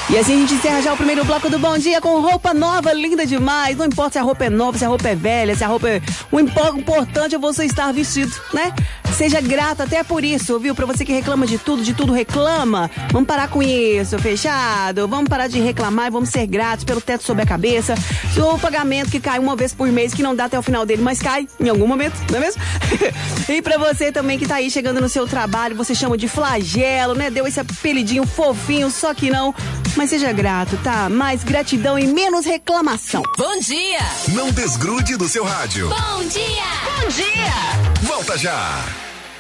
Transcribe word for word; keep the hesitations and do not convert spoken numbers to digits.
E assim a gente encerra já o primeiro bloco do Bom Dia com roupa nova, linda demais. Não importa se a roupa é nova, se a roupa é velha, se a roupa é... O importante é você estar vestido, né? Seja grato até por isso, viu? Pra você que reclama de tudo, de tudo reclama. Vamos parar com isso, fechado? Vamos parar de reclamar e vamos ser gratos pelo teto sobre a cabeça. O pagamento que cai uma vez por mês, que não dá até o final dele, mas cai em algum momento, não é mesmo? E pra você também que tá aí chegando no seu trabalho, você chama de flagelo, né? Deu esse apelidinho fofinho, só que não. Mas seja grato, tá? Mais gratidão e menos reclamação. Bom dia! Não desgrude do seu rádio. Bom dia! Bom dia! Volta já!